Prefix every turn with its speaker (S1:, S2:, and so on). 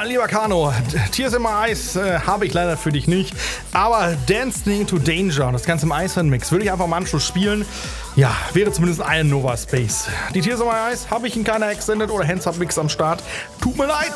S1: Ja, lieber Kano, Tears in My Eyes habe ich leider für dich nicht. Aber Dancing to Danger und das Ganze im Iceland-Mix würde ich einfach im Anschluss spielen. Ja, wäre zumindest ein Nova Space. Die Tears in My Eyes habe ich in keiner Extended oder Hands-Up-Mix am Start. Tut mir leid.